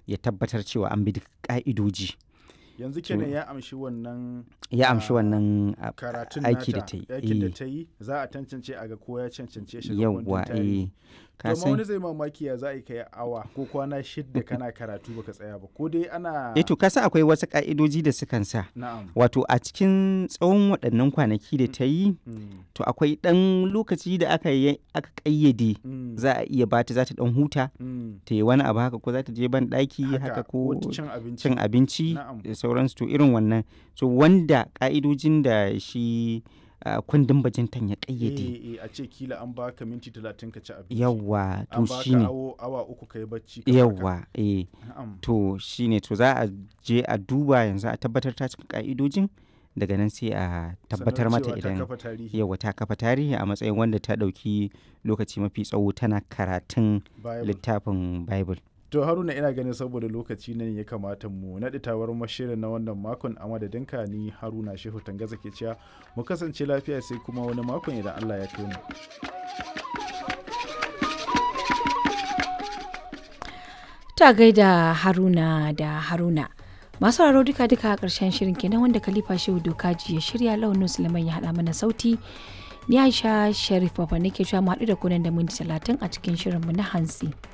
ya tabbatar cewa an bi duk ƙa'idoji. Yanzu kenan ya amshi wannan karatun aiki da ta yi. aikin da ta yi za a tantance a ga ko ya cancance shi ga Yawwa kundin tarihi. ka Domin wani san zai mamaki ya za a yi kai awa ko kwana 6 kana karatu baka tsaya ba ko dai ana to ka san akwai wasu ƙa'idoji da sukan sa. na'am Wato a cikin tsawon waɗannan kwanaki da ta yi to akwai ɗan lokaci da aka ƙayyade za a iya bata za ta ɗan huta ta yi wani abu haka ko za ta je ban ɗaki haka ko cin abinci Na'am. da sauransu to irin wannan. So wanda ƙa'idojin da shi kundin bajintan ya ƙayyade. a ce kila an baka minti 30 ka ci abinci Yawwa to an baka shine. awa 3 ka yi bacci ka farka. Yawwa Na'am. to shine to za a je a duba yanzu a tabbatar ta cika ƙa'idojin daga nan sai a tabbatar Sannan mata cewa ta idan kafa tarihi. yawa ta kafa tarihi a matsayin wanda ta ɗauki lokaci mafi tsawo tana karatun Bible. littafin Bible. To Haruna ina ganin saboda lokaci ne ya kamata mu naɗi tawar mashirin na wannan makon a madadinka ni Haruna Shehu Tangaza ke cewa mu kasance lafiya sai kuma wani makon idan Allah ya kai mu. Ta gaida Haruna da Haruna. Masu sauraro duka a ƙarshen shirin kenan wanda Khalifa Shehu Dokaji ya shirya Launin Suleiman ya haɗa mana sauti. Ni Aisha Sharif Baba nake cewa mu haɗu da kunan da minti 30 a cikin shirinmu na hantsi.